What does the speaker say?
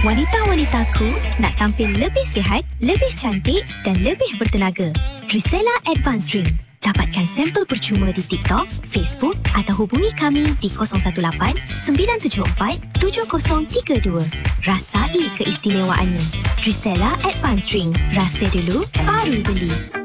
Wanita-wanitaku nak tampil lebih sihat, lebih cantik dan lebih bertenaga. Trisella Advanced Drink. Dapatkan sampel percuma di TikTok, Facebook atau hubungi kami di 018 974 7032. Rasai keistimewaannya. Trisella Advanced Drink. Rasa dulu, baru beli.